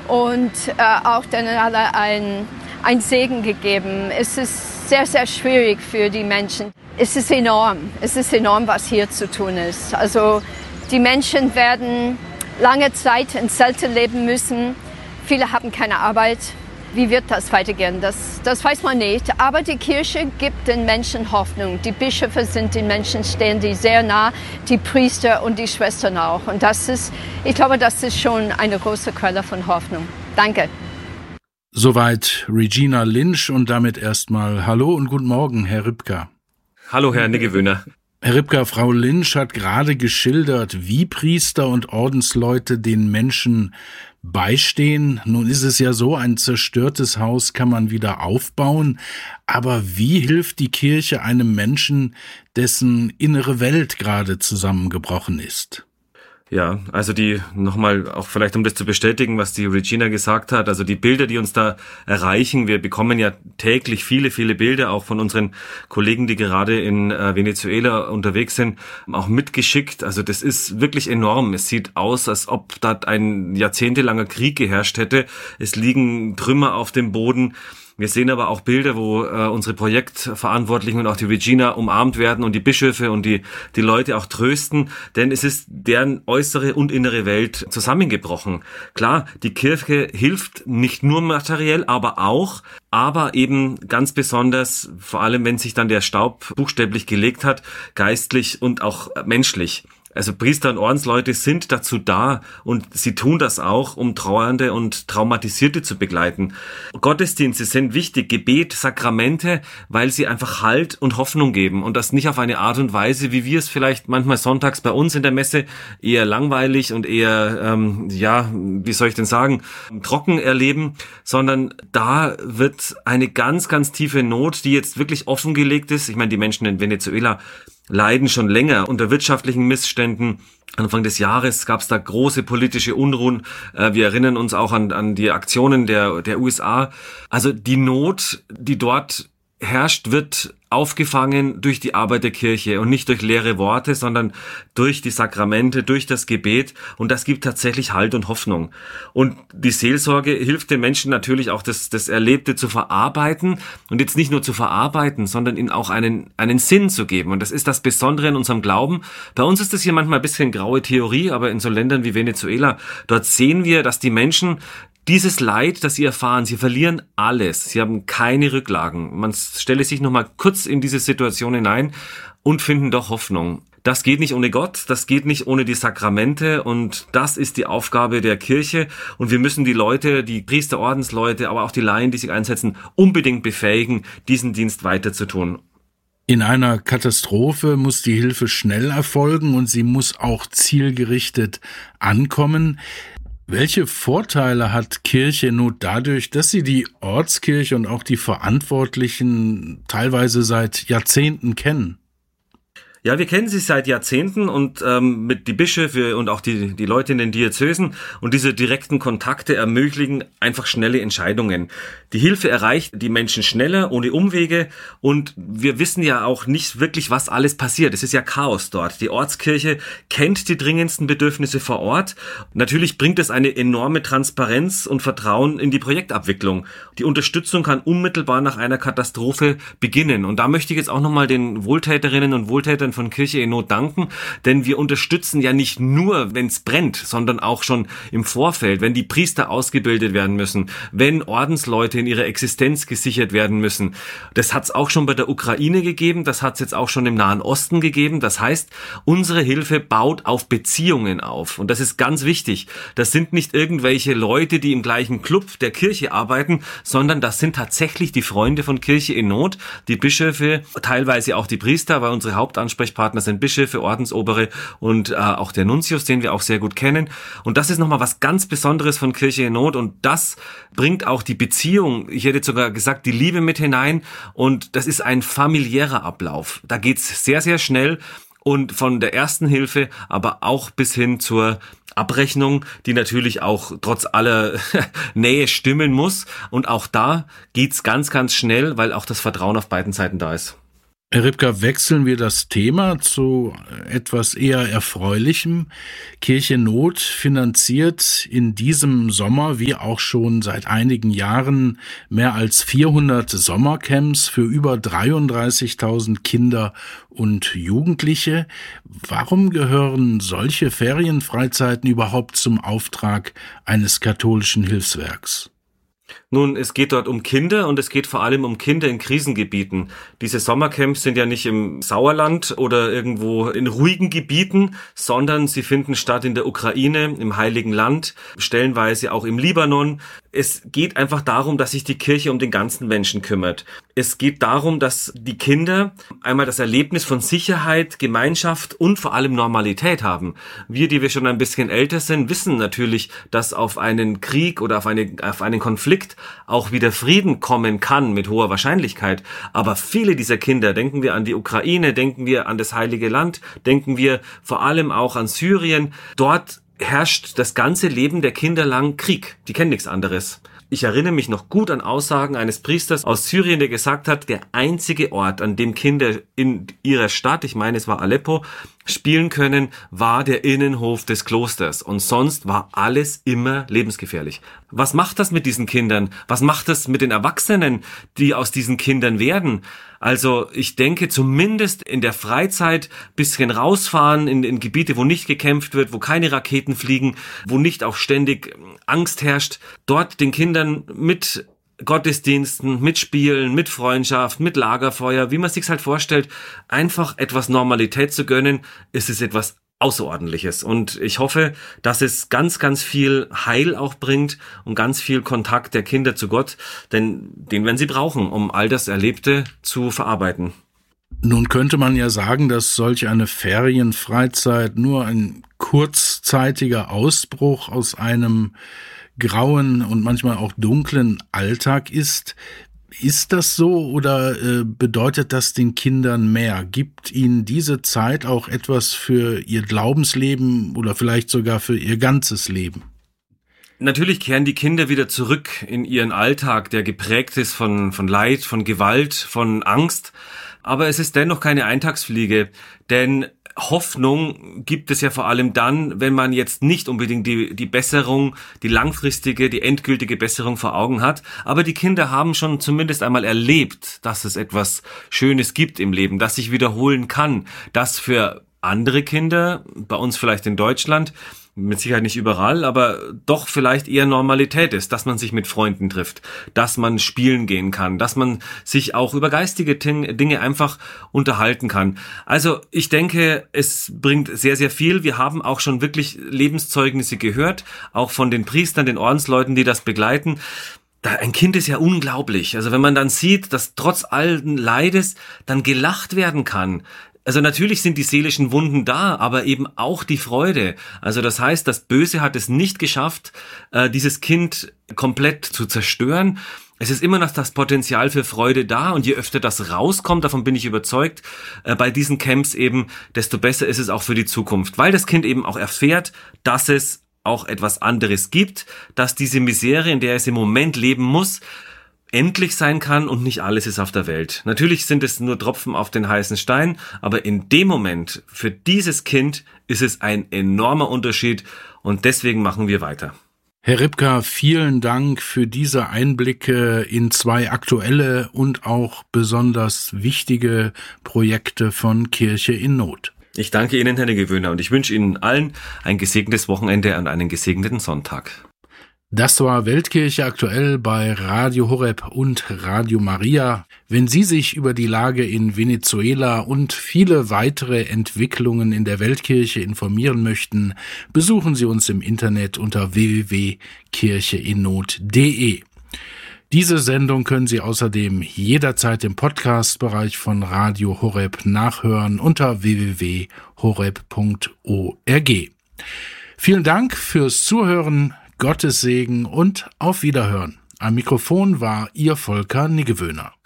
und auch dann alle ein Segen gegeben. Es ist sehr, sehr schwierig für die Menschen. Es ist enorm, was hier zu tun ist. Also die Menschen werden lange Zeit in Zelten leben müssen. Viele haben keine Arbeit. Wie wird das weitergehen? Das weiß man nicht. Aber die Kirche gibt den Menschen Hoffnung. Die Bischöfe sind den Menschen, stehen die sehr nah, die Priester und die Schwestern auch. Und ich glaube, das ist schon eine große Quelle von Hoffnung. Danke. Soweit Regina Lynch und damit erstmal Hallo und guten Morgen, Herr Ripka. Hallo, Herr Niggewöhner. Herr Ripka, Frau Lynch hat gerade geschildert, wie Priester und Ordensleute den Menschen beistehen. Nun ist es ja so, ein zerstörtes Haus kann man wieder aufbauen. Aber wie hilft die Kirche einem Menschen, dessen innere Welt gerade zusammengebrochen ist? Ja, also nochmal, auch vielleicht um das zu bestätigen, was die Regina gesagt hat, also die Bilder, die uns da erreichen, wir bekommen ja täglich viele, viele Bilder, auch von unseren Kollegen, die gerade in Venezuela unterwegs sind, auch mitgeschickt. Also das ist wirklich enorm. Es sieht aus, als ob dort ein jahrzehntelanger Krieg geherrscht hätte. Es liegen Trümmer auf dem Boden. Wir sehen aber auch Bilder, wo unsere Projektverantwortlichen und auch die Regina umarmt werden und die Bischöfe und die Leute auch trösten, denn es ist deren äußere und innere Welt zusammengebrochen. Klar, die Kirche hilft nicht nur materiell, aber eben ganz besonders, vor allem wenn sich dann der Staub buchstäblich gelegt hat, geistlich und auch menschlich. Also Priester und Ordensleute sind dazu da und sie tun das auch, um Trauernde und Traumatisierte zu begleiten. Gottesdienste sind wichtig, Gebet, Sakramente, weil sie einfach Halt und Hoffnung geben und das nicht auf eine Art und Weise, wie wir es vielleicht manchmal sonntags bei uns in der Messe eher langweilig und eher, trocken erleben, sondern da wird eine ganz, ganz tiefe Not, die jetzt wirklich offengelegt ist. Ich meine, die Menschen in Venezuela leiden schon länger unter wirtschaftlichen Missständen. Anfang des Jahres gab es da große politische Unruhen. Wir erinnern uns auch an die Aktionen der USA. Also die Not, die dort herrscht, wird aufgefangen durch die Arbeit der Kirche und nicht durch leere Worte, sondern durch die Sakramente, durch das Gebet, und das gibt tatsächlich Halt und Hoffnung. Und die Seelsorge hilft den Menschen natürlich auch, das Erlebte zu verarbeiten und jetzt nicht nur zu verarbeiten, sondern ihnen auch einen Sinn zu geben, und das ist das Besondere in unserem Glauben. Bei uns ist das hier manchmal ein bisschen graue Theorie, aber in so Ländern wie Venezuela, dort sehen wir, dass die Menschen dieses Leid, das sie erfahren, sie verlieren alles. Sie haben keine Rücklagen. Man stelle sich noch mal kurz in diese Situation hinein und finden doch Hoffnung. Das geht nicht ohne Gott, das geht nicht ohne die Sakramente, und das ist die Aufgabe der Kirche. Und wir müssen die Leute, die Priester, Ordensleute, aber auch die Laien, die sich einsetzen, unbedingt befähigen, diesen Dienst weiterzutun. In einer Katastrophe muss die Hilfe schnell erfolgen und sie muss auch zielgerichtet ankommen. Welche Vorteile hat Kirche nur dadurch, dass sie die Ortskirche und auch die Verantwortlichen teilweise seit Jahrzehnten kennen? Ja, wir kennen sie seit Jahrzehnten und mit die Bischöfe und auch die Leute in den Diözesen, und diese direkten Kontakte ermöglichen einfach schnelle Entscheidungen. Die Hilfe erreicht die Menschen schneller, ohne Umwege, und wir wissen ja auch nicht wirklich, was alles passiert. Es ist ja Chaos dort. Die Ortskirche kennt die dringendsten Bedürfnisse vor Ort. Natürlich bringt es eine enorme Transparenz und Vertrauen in die Projektabwicklung. Die Unterstützung kann unmittelbar nach einer Katastrophe beginnen, und da möchte ich jetzt auch nochmal den Wohltäterinnen und Wohltätern von Kirche in Not danken, denn wir unterstützen ja nicht nur, wenn es brennt, sondern auch schon im Vorfeld, wenn die Priester ausgebildet werden müssen, wenn Ordensleute in ihrer Existenz gesichert werden müssen. Das hat es auch schon bei der Ukraine gegeben, das hat es jetzt auch schon im Nahen Osten gegeben. Das heißt, unsere Hilfe baut auf Beziehungen auf, und das ist ganz wichtig. Das sind nicht irgendwelche Leute, die im gleichen Club der Kirche arbeiten, sondern das sind tatsächlich die Freunde von Kirche in Not, die Bischöfe, teilweise auch die Priester, weil unsere Hauptansprechpartner sind Bischöfe, Ordensobere und auch der Nuntius, den wir auch sehr gut kennen. Und das ist nochmal was ganz Besonderes von Kirche in Not, und das bringt auch die Beziehung, ich hätte sogar gesagt, die Liebe mit hinein, und das ist ein familiärer Ablauf. Da geht's sehr, sehr schnell, und von der ersten Hilfe, aber auch bis hin zur Abrechnung, die natürlich auch trotz aller Nähe stimmen muss, und auch da geht's ganz, ganz schnell, weil auch das Vertrauen auf beiden Seiten da ist. Herr Ripka, wechseln wir das Thema zu etwas eher Erfreulichem. Kirche Not finanziert in diesem Sommer, wie auch schon seit einigen Jahren, mehr als 400 Sommercamps für über 33.000 Kinder und Jugendliche. Warum gehören solche Ferienfreizeiten überhaupt zum Auftrag eines katholischen Hilfswerks? Nun, es geht dort um Kinder und es geht vor allem um Kinder in Krisengebieten. Diese Sommercamps sind ja nicht im Sauerland oder irgendwo in ruhigen Gebieten, sondern sie finden statt in der Ukraine, im Heiligen Land, stellenweise auch im Libanon. Es geht einfach darum, dass sich die Kirche um den ganzen Menschen kümmert. Es geht darum, dass die Kinder einmal das Erlebnis von Sicherheit, Gemeinschaft und vor allem Normalität haben. Wir, die wir schon ein bisschen älter sind, wissen natürlich, dass auf einen Krieg oder auf einen Konflikt auch wieder Frieden kommen kann mit hoher Wahrscheinlichkeit. Aber viele dieser Kinder, denken wir an die Ukraine, denken wir an das Heilige Land, denken wir vor allem auch an Syrien, dort herrscht das ganze Leben der Kinder lang Krieg. Die kennen nichts anderes. Ich erinnere mich noch gut an Aussagen eines Priesters aus Syrien, der gesagt hat, der einzige Ort, an dem Kinder in ihrer Stadt, ich meine es war Aleppo, spielen können, war der Innenhof des Klosters. Und sonst war alles immer lebensgefährlich. Was macht das mit diesen Kindern? Was macht das mit den Erwachsenen, die aus diesen Kindern werden? Also ich denke zumindest in der Freizeit bisschen rausfahren in Gebiete, wo nicht gekämpft wird, wo keine Raketen fliegen, wo nicht auch ständig Angst herrscht. Dort den Kindern mit Gottesdiensten, mit Spielen, mit Freundschaft, mit Lagerfeuer, wie man sich's halt vorstellt, einfach etwas Normalität zu gönnen, ist es etwas Außerordentliches. Und ich hoffe, dass es ganz, ganz viel Heil auch bringt und ganz viel Kontakt der Kinder zu Gott, denn den werden sie brauchen, um all das Erlebte zu verarbeiten. Nun könnte man ja sagen, dass solch eine Ferienfreizeit nur ein kurzzeitiger Ausbruch aus einem grauen und manchmal auch dunklen Alltag ist. Ist das so oder bedeutet das den Kindern mehr? Gibt ihnen diese Zeit auch etwas für ihr Glaubensleben oder vielleicht sogar für ihr ganzes Leben? Natürlich kehren die Kinder wieder zurück in ihren Alltag, der geprägt ist von Leid, von Gewalt, von Angst. Aber es ist dennoch keine Eintagsfliege, denn Hoffnung gibt es ja vor allem dann, wenn man jetzt nicht unbedingt die Besserung, die langfristige, die endgültige Besserung vor Augen hat. Aber die Kinder haben schon zumindest einmal erlebt, dass es etwas Schönes gibt im Leben, das sich wiederholen kann, das für andere Kinder, bei uns vielleicht in Deutschland, mit Sicherheit nicht überall, aber doch vielleicht eher Normalität ist, dass man sich mit Freunden trifft, dass man spielen gehen kann, dass man sich auch über geistige Dinge einfach unterhalten kann. Also ich denke, es bringt sehr, sehr viel. Wir haben auch schon wirklich Lebenszeugnisse gehört, auch von den Priestern, den Ordensleuten, die das begleiten. Ein Kind ist ja unglaublich. Also wenn man dann sieht, dass trotz allen Leides dann gelacht werden kann. Also natürlich sind die seelischen Wunden da, aber eben auch die Freude. Also das heißt, das Böse hat es nicht geschafft, dieses Kind komplett zu zerstören. Es ist immer noch das Potenzial für Freude da und je öfter das rauskommt, davon bin ich überzeugt, bei diesen Camps eben, desto besser ist es auch für die Zukunft. Weil das Kind eben auch erfährt, dass es auch etwas anderes gibt, dass diese Misere, in der es im Moment leben muss, endlich sein kann und nicht alles ist auf der Welt. Natürlich sind es nur Tropfen auf den heißen Stein, aber in dem Moment, für dieses Kind, ist es ein enormer Unterschied und deswegen machen wir weiter. Herr Ripka, vielen Dank für diese Einblicke in zwei aktuelle und auch besonders wichtige Projekte von Kirche in Not. Ich danke Ihnen, Herr Gewöhner, und ich wünsche Ihnen allen ein gesegnetes Wochenende und einen gesegneten Sonntag. Das war Weltkirche aktuell bei Radio Horeb und Radio Maria. Wenn Sie sich über die Lage in Venezuela und viele weitere Entwicklungen in der Weltkirche informieren möchten, besuchen Sie uns im Internet unter www.kircheinnot.de. Diese Sendung können Sie außerdem jederzeit im Podcast-Bereich von Radio Horeb nachhören unter www.horeb.org. Vielen Dank fürs Zuhören. Gottes Segen und auf Wiederhören. Am Mikrofon war Ihr Volker Niggewöhner.